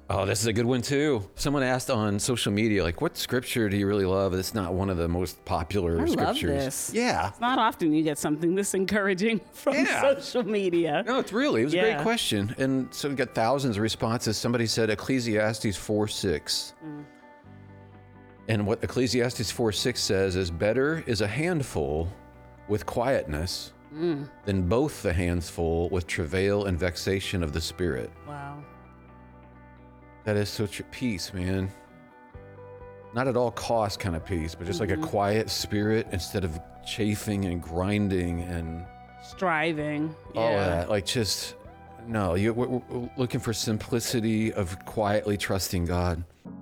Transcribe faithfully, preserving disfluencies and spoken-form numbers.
Oh, this is a good one too. Someone asked on social media, like, what scripture do you really love? It's not one of the most popular I scriptures. love this. Yeah. It's not often you get something this encouraging from Yeah. social media. No, it's really, it was a Yeah. great question. And so we got thousands of responses. Somebody said Ecclesiastes four six. Mm. And what Ecclesiastes four six says is, better is a handful with quietness Mm. than both the hands full with travail and vexation of the spirit. Wow. That is such a peace, man. Not at all cost kind of peace, but just Mm-hmm. like a quiet spirit instead of chafing and grinding and Striving. all yeah. of that. Like just, no, you, we're, we're looking for simplicity of quietly trusting God.